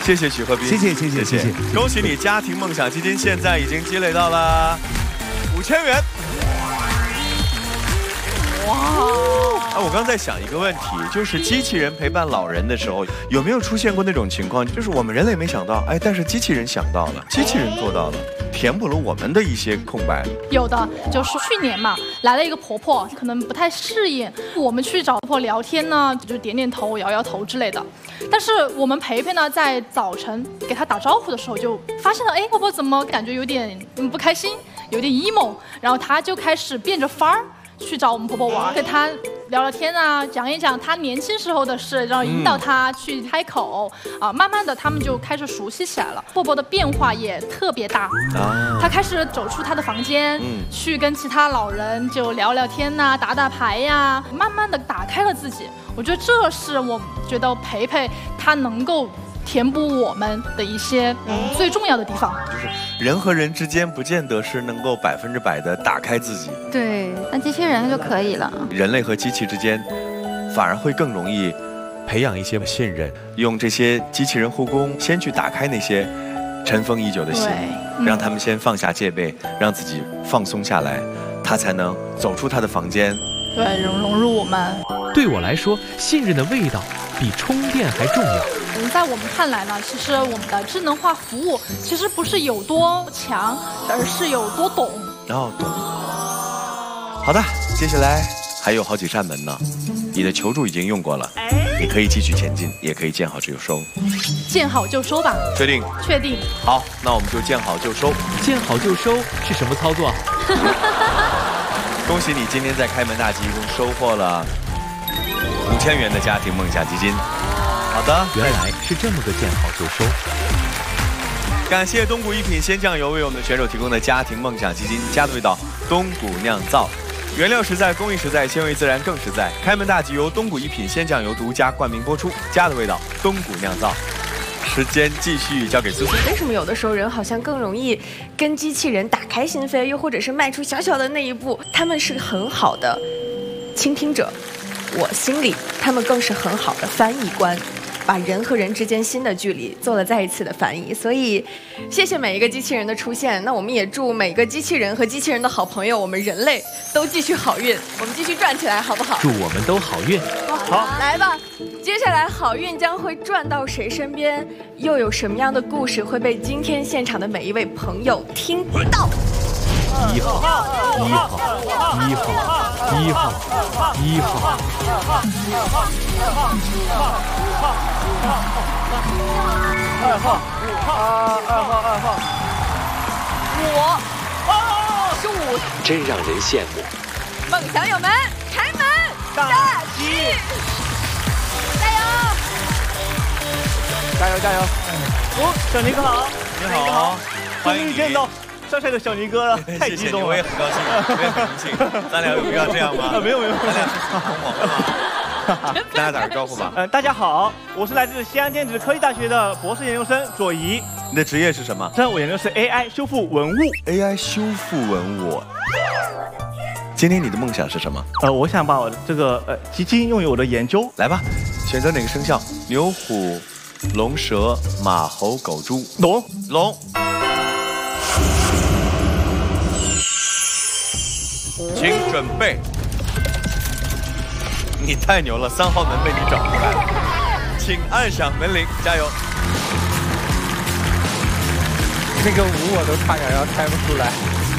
谢谢许鹤斌， 谢谢。 恭喜你，家庭梦想基金现在已经积累到了5000元。哇！我刚在想一个问题，就是机器人陪伴老人的时候，有没有出现过那种情况，就是我们人类没想到，但是机器人想到了，机器人做到了，填补了我们的一些空白。 有的，就是去年嘛，来了一个婆婆，可能不太适应，我们去找婆婆聊天呢，就点点头、摇摇头之类的。但是我们培培呢，在早晨给她打招呼的时候，就发现了，婆婆怎么感觉有点不开心，有点 emo， 然后她就开始变着法儿去找我们婆婆玩，跟她聊聊天啊，讲一讲她年轻时候的事，然后引导她去开口啊，慢慢的他们就开始熟悉起来了。婆婆的变化也特别大，她开始走出她的房间，去跟其他老人就聊聊天呐，打打牌呀，慢慢的打开了自己。我觉得这是我觉得培培她能够填补我们的一些最重要的地方， 就是人和人之间不见得是能够100%的打开自己。 对，那机器人就可以了。 人类和机器之间，反而会更容易培养一些信任，用这些机器人护工先去打开那些尘封已久的心，让他们先放下戒备，让自己放松下来，他才能走出他的房间， 对，融入我们。 对我来说，信任的味道比充电还重要。 在我们看来呢，其实我们的智能化服务其实不是有多强，而是有多懂。 懂。好的，接下来还有好几扇门呢。你的求助已经用过了，你可以继续前进，也可以见好就收。 见好就收吧。 确定？ 确定。 好，那我们就见好就收。 见好就收是什么操作？ 恭喜你，今天在开门大吉一共收获了5000元的家庭梦想基金。好的， 原来是这么个见好就收。 感谢东谷一品鲜酱油为我们的选手提供的家庭梦想基金，家的味道，东谷酿造，原料实在，工艺实在，鲜味自然更实在。开门大吉由东谷一品鲜酱油独家冠名播出，家的味道，东谷酿造。时间继续交给苏苏。 为什么有的时候人好像更容易跟机器人打开心扉，又或者是迈出小小的那一步？他们是很好的倾听者，我心里他们更是很好的翻译官，把人和人之间心的距离做了再一次的翻译。所以谢谢每一个机器人的出现，那我们也祝每个机器人和机器人的好朋友，我们人类都继续好运，我们继续转起来，好不好？ 祝我们都好运。 好，来吧，接下来好运将会转到谁身边，又有什么样的故事会被今天现场的每一位朋友听到 ？1号，2号，2号，2号， 我是5， 真让人羡慕。 梦想友们，开门大吉， 加油！小尼哥好， 你好， 终于见到帅帅的小尼哥了，太激动了！ 我也很高兴，我也很荣幸。咱俩有必要这样吗？ 没有， 咱俩是同盟吗？大家打个招呼吧。 大家好，我是来自西安电子科技大学的博士研究生左怡。 你的职业是什么？ 我研究的是 AI 修复文物。 AI 修复文物。今天你的梦想是什么？ 我想把我的这个基金用于我的研究。 来吧，选择哪个生肖？牛、虎、龙、蛇、马、猴、狗、猪。龙。请准备。你太牛了，3号门被你找出来了，请按响门铃，加油。 这个舞我都差点要猜不出来。